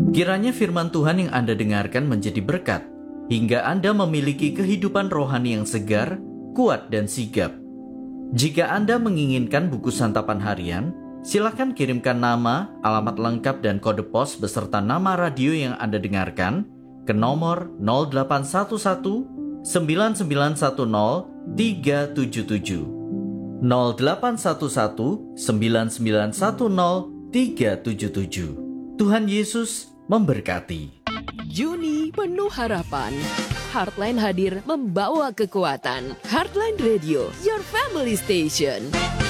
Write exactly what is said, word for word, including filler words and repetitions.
Kiranya firman Tuhan yang Anda dengarkan menjadi berkat, hingga Anda memiliki kehidupan rohani yang segar, kuat, dan sigap. Jika Anda menginginkan buku santapan harian, silakan kirimkan nama, alamat lengkap, dan kode pos beserta nama radio yang Anda dengarkan ke nomor nol delapan satu satu sembilan sembilan satu nol tiga tujuh tujuh nol delapan satu satu sembilan sembilan satu nol tiga tujuh tujuh. Tuhan Yesus memberkati. Juni penuh harapan. Heartline hadir membawa kekuatan. Heartline Radio, your family station.